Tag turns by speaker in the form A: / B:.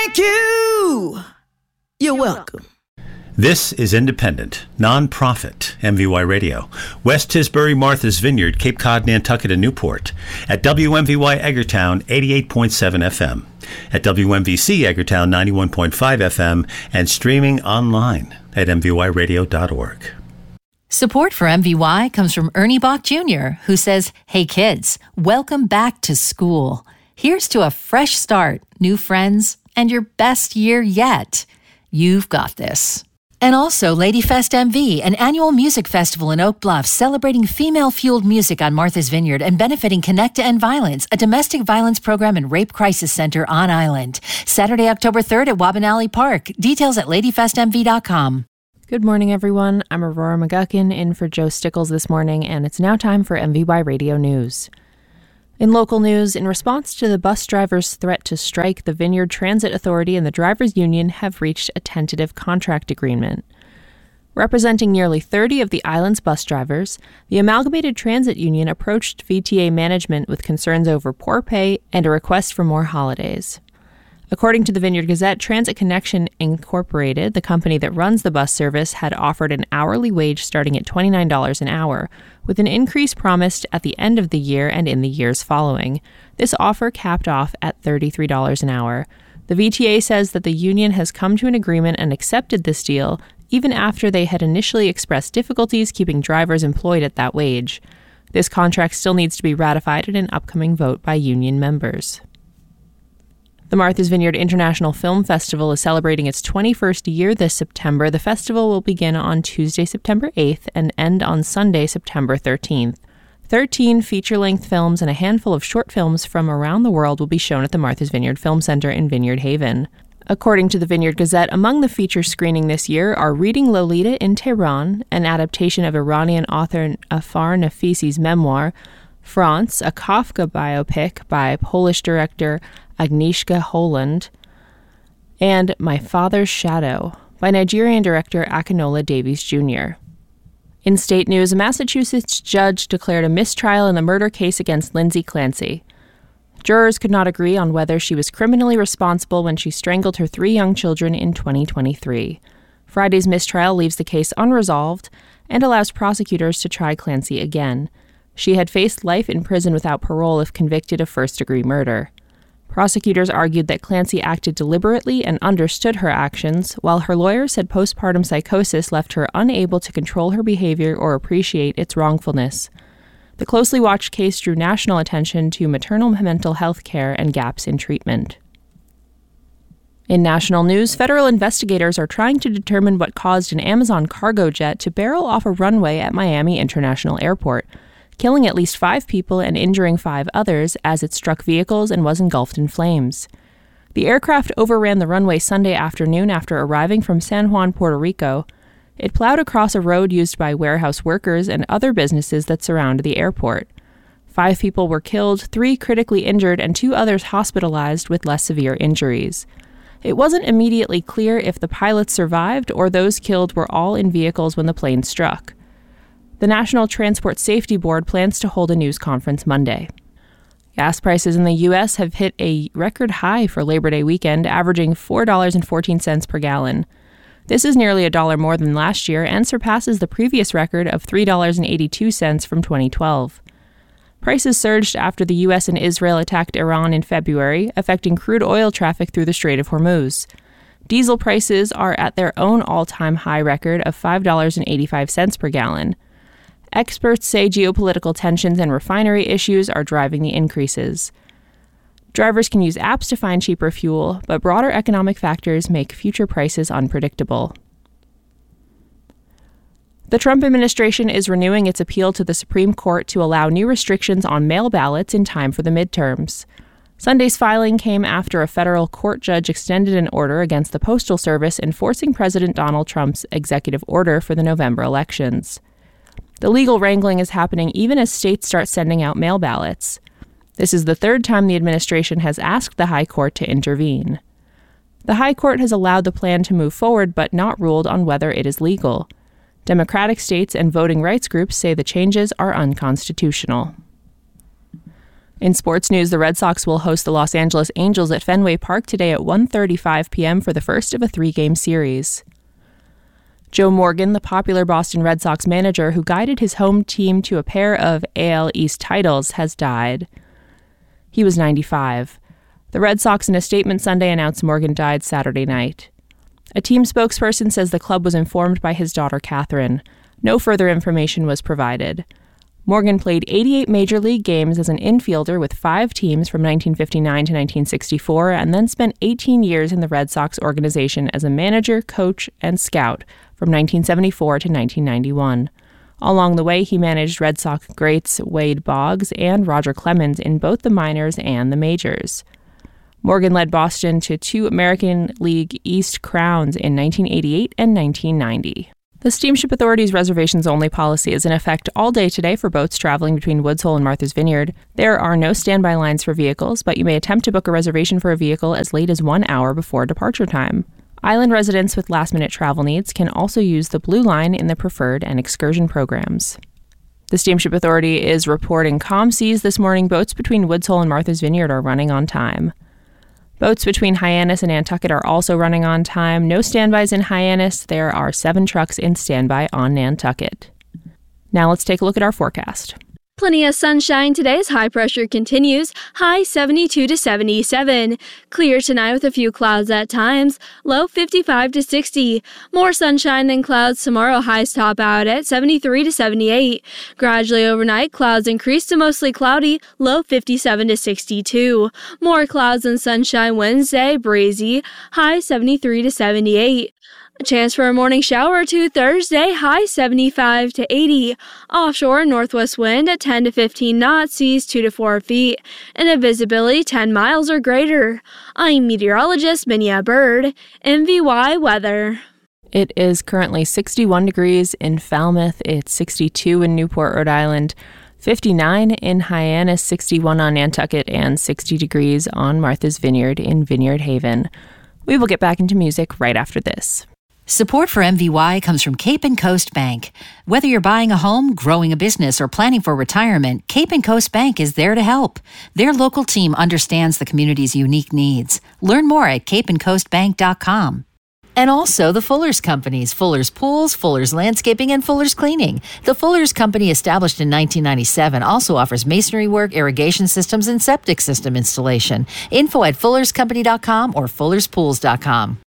A: Thank you. You're welcome.
B: This is independent, non-profit MVY Radio. West Tisbury, Martha's Vineyard, Cape Cod, Nantucket, and Newport. At WMVY Eggertown, 88.7 FM. At WMVC Eggertown, 91.5 FM. And streaming online at mvyradio.org.
C: Support for MVY comes from Ernie Bach Jr., who says, "Hey kids, welcome back to school. Here's to a fresh start, new friends, and your best year yet. You've got this." And also LadyFest MV, an annual music festival in Oak Bluff celebrating female-fueled music on Martha's Vineyard and benefiting Connect to End Violence, a domestic violence program and rape crisis center on island. Saturday, October 3rd at Wabanali Park. Details at ladyfestmv.com.
D: Good morning, everyone. I'm Aurora McGuckin in for Joe Stickles this morning, and it's now time for MVY Radio News. In local news, in response to the bus drivers' threat to strike, the Vineyard Transit Authority and the Drivers' Union have reached a tentative contract agreement. Representing nearly 30 of the island's bus drivers, the Amalgamated Transit Union approached VTA management with concerns over poor pay and a request for more holidays. According to the Vineyard Gazette, Transit Connection Incorporated, the company that runs the bus service, had offered an hourly wage starting at $29 an hour, with an increase promised at the end of the year and in the years following. This offer capped off at $33 an hour. The VTA says that the union has come to an agreement and accepted this deal, even after they had initially expressed difficulties keeping drivers employed at that wage. This contract still needs to be ratified in an upcoming vote by union members. The Martha's Vineyard International Film Festival is celebrating its 21st year this September. The festival will begin on Tuesday, September 8th and end on Sunday, September 13th. 13 feature-length films and a handful of short films from around the world will be shown at the Martha's Vineyard Film Center in Vineyard Haven. According to the Vineyard Gazette, among the features screening this year are Reading Lolita in Tehran, an adaptation of Iranian author Afar Nafisi's memoir, France, a Kafka biopic by Polish director Agnieszka Holland, and My Father's Shadow by Nigerian director Akinola Davies Jr. In state news, a Massachusetts judge declared a mistrial in the murder case against Lindsay Clancy. Jurors could not agree on whether she was criminally responsible when she strangled her 3 young children in 2023. Friday's mistrial leaves the case unresolved and allows prosecutors to try Clancy again. She had faced life in prison without parole if convicted of first-degree murder. Prosecutors argued that Clancy acted deliberately and understood her actions, while her lawyer said postpartum psychosis left her unable to control her behavior or appreciate its wrongfulness. The closely watched case drew national attention to maternal mental health care and gaps in treatment. In national news, federal investigators are trying to determine what caused an Amazon cargo jet to barrel off a runway at Miami International Airport, killing at least 5 people and injuring 5 others as it struck vehicles and was engulfed in flames. The aircraft overran the runway Sunday afternoon after arriving from San Juan, Puerto Rico. It plowed across a road used by warehouse workers and other businesses that surround the airport. 5 people were killed, 3 critically injured, and 2 others hospitalized with less severe injuries. It wasn't immediately clear if the pilots survived or those killed were all in vehicles when the plane struck. The National Transport Safety Board plans to hold a news conference Monday. Gas prices in the U.S. have hit a record high for Labor Day weekend, averaging $4.14 per gallon. This is nearly $1 more than last year and surpasses the previous record of $3.82 from 2012. Prices surged after the U.S. and Israel attacked Iran in February, affecting crude oil traffic through the Strait of Hormuz. Diesel prices are at their own all-time high record of $5.85 per gallon. Experts say geopolitical tensions and refinery issues are driving the increases. Drivers can use apps to find cheaper fuel, but broader economic factors make future prices unpredictable. The Trump administration is renewing its appeal to the Supreme Court to allow new restrictions on mail ballots in time for the midterms. Sunday's filing came after a federal court judge extended an order against the Postal Service enforcing President Donald Trump's executive order for the November elections. The legal wrangling is happening even as states start sending out mail ballots. This is the 3rd time the administration has asked the High Court to intervene. The High Court has allowed the plan to move forward but not ruled on whether it is legal. Democratic states and voting rights groups say the changes are unconstitutional. In sports news, the Red Sox will host the Los Angeles Angels at Fenway Park today at 1:35 p.m. for the first of a 3-game series. Joe Morgan, the popular Boston Red Sox manager who guided his home team to a pair of AL East titles, has died. He was 95. The Red Sox, in a statement Sunday, announced Morgan died Saturday night. A team spokesperson says the club was informed by his daughter, Catherine. No further information was provided. Morgan played 88 Major League games as an infielder with 5 teams from 1959 to 1964, and then spent 18 years in the Red Sox organization as a manager, coach, and scout from 1974 to 1991. Along the way, he managed Red Sox greats Wade Boggs and Roger Clemens in both the minors and the majors. Morgan led Boston to 2 American League East crowns in 1988 and 1990. The Steamship Authority's reservations-only policy is in effect all day today for boats traveling between Woods Hole and Martha's Vineyard. There are no standby lines for vehicles, but you may attempt to book a reservation for a vehicle as late as 1 hour before departure time. Island residents with last-minute travel needs can also use the Blue Line in the Preferred and Excursion programs. The Steamship Authority is reporting calm seas this morning. Boats between Woods Hole and Martha's Vineyard are running on time. Boats between Hyannis and Nantucket are also running on time. No standbys in Hyannis. There are 7 trucks in standby on Nantucket. Now let's take a look at our forecast.
E: Plenty of sunshine today as high pressure continues, high 72 to 77. Clear tonight with a few clouds at times, low 55 to 60. More sunshine than clouds tomorrow, highs top out at 73 to 78. Gradually overnight, clouds increase to mostly cloudy, low 57 to 62. More clouds and sunshine Wednesday, breezy, high 73 to 78. A chance for a morning shower or two Thursday, high 75 to 80. Offshore, northwest wind at 10 to 15 knots, seas 2 to 4 feet, and a visibility 10 miles or greater. I'm meteorologist Minya Bird, MVY Weather.
D: It is currently 61 degrees in Falmouth. It's 62 in Newport, Rhode Island, 59 in Hyannis, 61 on Nantucket, and 60 degrees on Martha's Vineyard in Vineyard Haven. We will get back into music right after this.
C: Support for MVY comes from Cape and Coast Bank. Whether you're buying a home, growing a business, or planning for retirement, Cape and Coast Bank is there to help. Their local team understands the community's unique needs. Learn more at capeandcoastbank.com. And also the Fuller's Companies, Fuller's Pools, Fuller's Landscaping, and Fuller's Cleaning. The Fuller's Company, established in 1997, also offers masonry work, irrigation systems, and septic system installation. Info at fullerscompany.com or fullerspools.com.